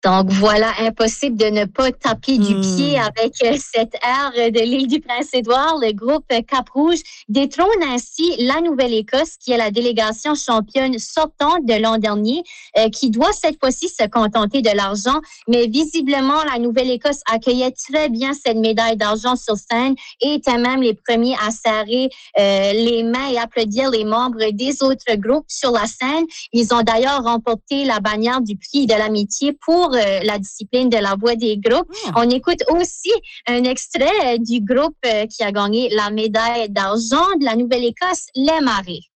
Donc voilà, impossible de ne pas taper du pied avec cette ère de l'île du Prince-Édouard. Le groupe Cap-Rouge détrône ainsi la Nouvelle-Écosse, qui est la délégation championne sortante de l'an dernier, qui doit cette fois-ci se contenter de l'argent. Mais visiblement, la Nouvelle-Écosse accueillait très bien cette médaille d'argent sur scène et étaient même les premiers à serrer les mains et applaudir les membres des autres groupes sur la scène. Ils ont d'ailleurs remporté la bannière du prix de l'amitié pour la discipline de la voix des groupes. On écoute aussi un extrait du groupe qui a gagné la médaille d'argent de la Nouvelle-Écosse, Les Marées.